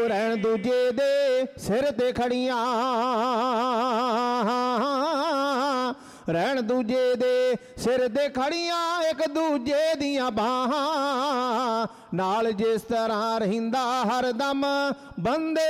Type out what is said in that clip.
ਰਹਿਣ ਦੂਜੇ ਦੇ ਸਿਰ ਤੇ ਖੜੀਆਂ, ਰਹਿਣ ਦੂਜੇ ਦੇ ਸਿਰ ਤੇ ਖੜੀਆਂ, ਇੱਕ ਦੂਜੇ ਦੀਆਂ ਬਾਹਾਂ ਨਾਲ ਜਿਸ ਤਰ੍ਹਾਂ ਰਹਿੰਦਾ ਹਰਦਮ ਬੰਦੇ